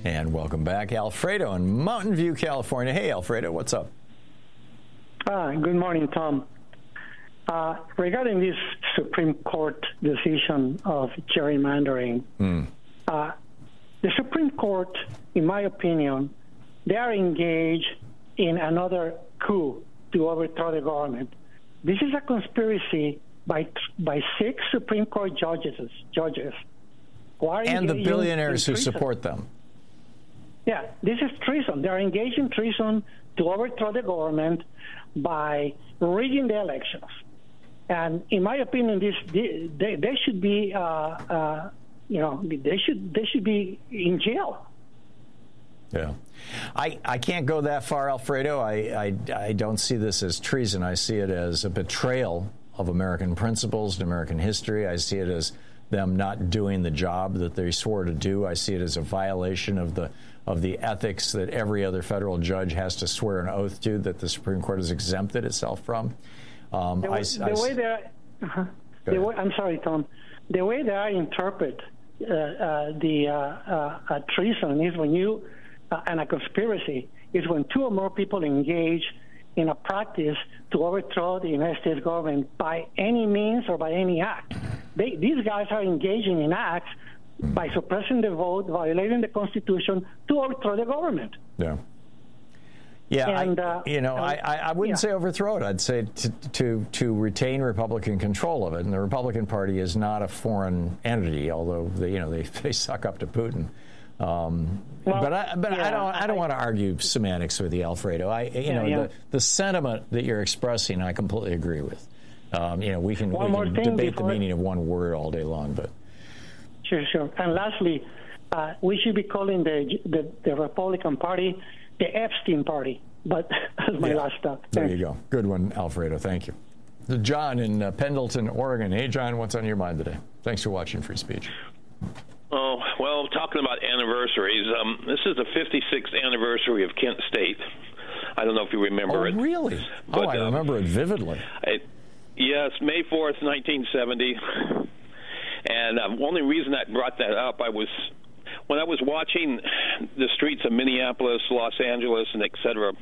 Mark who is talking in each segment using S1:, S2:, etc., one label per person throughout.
S1: And welcome back, Alfredo in Mountain View, California. Hey, Alfredo, what's up?
S2: Good morning, Tom. Regarding this Supreme Court decision of gerrymandering, the Supreme Court, in my opinion, they are engaged in another coup to overthrow the government. This is a conspiracy by 6 Supreme Court judges who are
S1: and the billionaires who support them.
S2: Yeah, this is treason. They are engaged in treason to overthrow the government by rigging the elections. And in my opinion, they should be, they should be in jail.
S1: Yeah, I can't go that far, Alfredo. I don't see this as treason. I see it as a betrayal of American principles and American history. I see it as them not doing the job that they swore to do. I see it as a violation of the ethics that every other federal judge has to swear an oath to, that the Supreme Court has exempted itself from.
S2: I'm sorry, Tom. The way that I interpret the treason is when you and a conspiracy is when 2 or more people engage in a practice to overthrow the United States government by any means or by any act. These guys are engaging in acts by suppressing the vote, violating the Constitution to overthrow the government.
S1: Yeah. Yeah, and, I wouldn't say overthrow it. I'd say to retain Republican control of it. And the Republican Party is not a foreign entity, although they suck up to Putin. But I don't want to argue semantics with you, Alfredo. The sentiment that you're expressing, I completely agree with. We can debate the meaning of one word all day long, but
S2: sure. And lastly, we should be calling the Republican Party the Epstein Party. But that's my last stop.
S1: There you go. Good one, Alfredo. Thank you. John in Pendleton, Oregon. Hey, John, what's on your mind today? Thanks for watching Free Speech.
S3: Oh, well, talking about anniversaries, this is the 56th anniversary of Kent State. I don't know if you remember it.
S1: Oh, really?
S3: But,
S1: I remember it vividly.
S3: Yes, May 4th, 1970. And the only reason I brought that up, when I was watching the streets of Minneapolis, Los Angeles, and et cetera,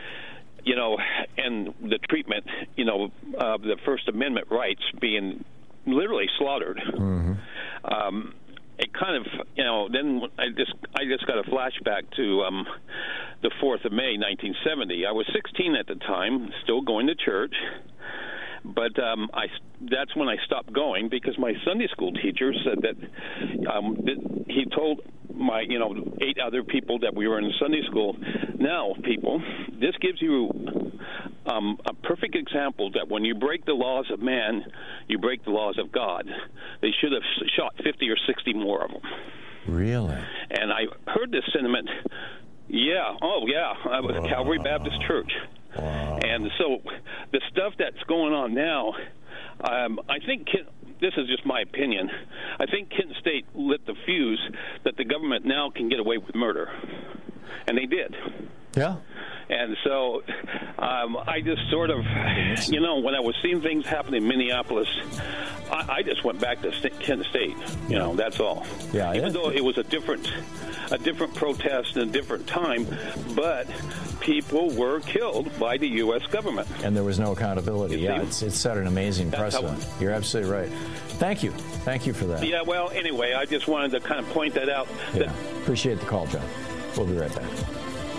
S3: and the treatment, of the First Amendment rights being literally slaughtered. Mm-hmm. It kind of, then I just got a flashback to the 4th of May, 1970. I was 16 at the time, still going to church. But that's when I stopped going because my Sunday school teacher said that he told my 8 other people that we were in Sunday school. Now, people, this gives you a perfect example that when you break the laws of man, you break the laws of God. They should have shot 50 or 60 more of them.
S1: Really?
S3: And I heard this sentiment. Yeah. Oh, yeah. I was at Calvary Baptist Church.
S1: Wow.
S3: And so the stuff that's going on now, I think this is just my opinion. I think Kent State lit the fuse that the government now can get away with murder. And they did.
S1: Yeah.
S3: And so I just sort of, when I was seeing things happen in Minneapolis, I just went back to Kent State. That's all.
S1: Yeah.
S3: Even though it was a different protest and a different time, but people were killed by the U.S. government.
S1: And there was no accountability. Yeah, it's set an amazing precedent. You're absolutely right. Thank you. Thank you for that.
S3: Yeah, well, anyway, I just wanted to kind of point that out.
S1: Yeah. Appreciate the call, John. We'll be right back.